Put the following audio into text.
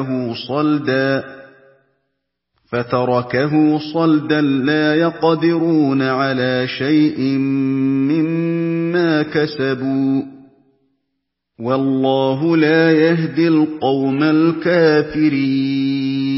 فتركه صلدا لا يقدرون على شيء مما كسبوا والله لا يهدي القوم الكافرين